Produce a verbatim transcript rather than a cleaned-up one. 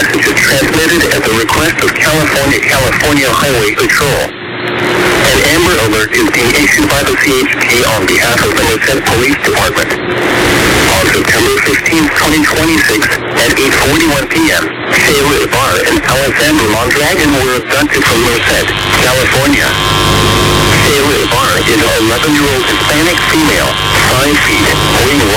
message is transmitted at the request of California California Highway Patrol. An Amber Alert is being issued by the C H P on behalf of the Merced Police Department. On September fifteenth, twenty twenty-six, at eight forty-one p m, Shayla Ibar and Alexander Mondragon were abducted from Merced, California. Shayla Ibar is an eleven-year-old Hispanic female, five feet, weighing